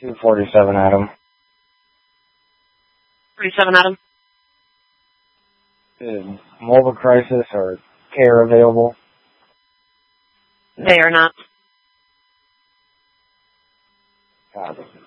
247 Adam. 47 Adam. Is mobile crisis or care available? They are not. Copy.